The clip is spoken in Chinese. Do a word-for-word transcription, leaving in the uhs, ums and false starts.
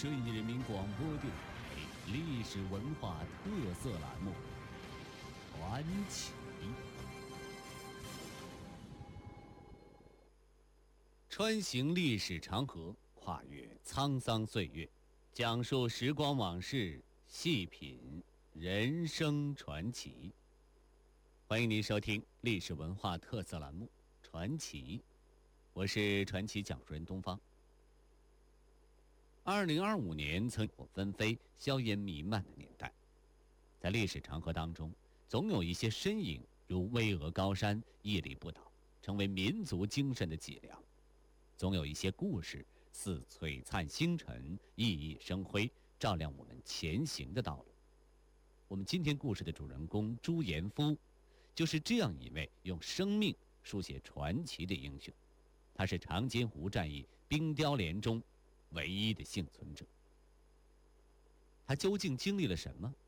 顺义人民广播电台历史文化特色栏目《传奇》。穿行历史长河，跨越沧桑岁月，讲述时光往事，细品人生传奇。欢迎您收听历史文化特色栏目《传奇》，我是传奇讲述人东方。二零二五年曾有纷飞、硝烟弥漫的年代，在历史长河当中，总有一些身影如巍峨高山，屹立不倒，成为民族精神的脊梁；总有一些故事似璀璨星辰，熠熠生辉，照亮我们前行的道路。我们今天故事的主人公朱延夫，就是这样一位用生命书写传奇的英雄。他是长津湖战役冰雕连中唯一的幸存者。他究竟经历了什么，